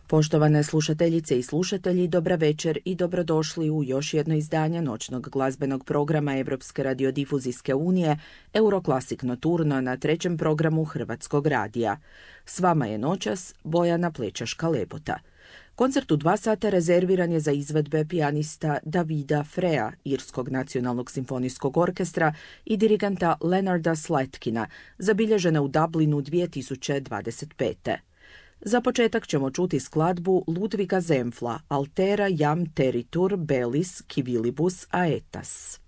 Poštovane slušateljice i slušatelji, dobra večer i dobrodošli u još jedno izdanje noćnog glazbenog programa Europske radiodifuzijske unije Euroclassic Nocturno na trećem programu Hrvatskog radija. S vama je noćas Bojana Plečaška-Lebota. Koncert u 2 sata rezerviran je za izvedbe pijanista Davida Freya, Irskog nacionalnog simfonijskog orkestra, i dirigenta Leonarda Sletkina, zabilježene u Dublinu 2025. Za početak ćemo čuti skladbu Ludviga Zemfla, Altera jam teritur bellis civilibus aetas.